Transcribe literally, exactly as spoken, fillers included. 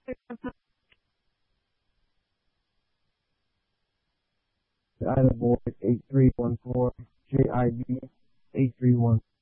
The Island Boy eight three one four, J I B eight three one.